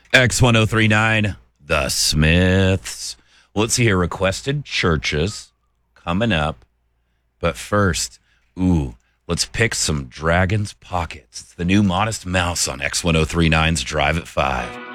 X1039, The Smiths. Let's see here. Requested churches coming up. But first, let's pick some Dragon's Pockets. It's the new Modest Mouse on X1039's Drive at 5.